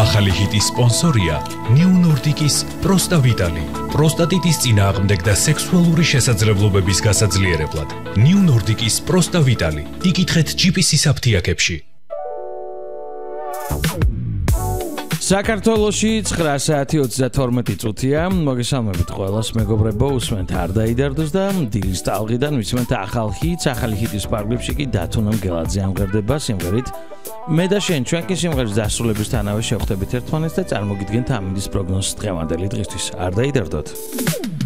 ახალი ჰიტის სპონსორია New Nordic-ის პროსტავიტალი. პროსტატიტის წინააღმდეგ და სექსუალური შესაძლებლობების გასაძლიერებლად. New Nordic-ის პროსტავიტალი. იკითხეთ GPC-ის აფთიაქებში. საქართველოში 9 საათი 32 წუთია. მოგესალმებით ყველას, მეგობრებო, უსმენთ არ დაიდარდოს და დილის ტალღიდან ვისმენთ ახალ ჰიტს, ახალი ჰიტის პარკლებში კი დათუნა მგელაძე ამღერდება სიმღერით მე და შენ. ჩვენ კი სიმღერის დასრულებისთანავე შევხვდებით ერთმანეთს და წარმოგიდგენთ ამინდის პროგნოზს დღევანდელი დღისთვის. არ დაიდარდოთ.